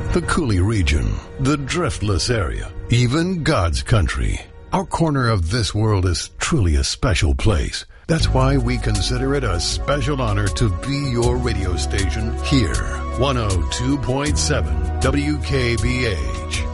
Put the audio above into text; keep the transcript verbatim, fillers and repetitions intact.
the Cooley region, the Driftless area, even God's country. Our corner of this world is truly a special place. That's why we consider it a special honor to be your radio station here. one oh two point seven W K B H.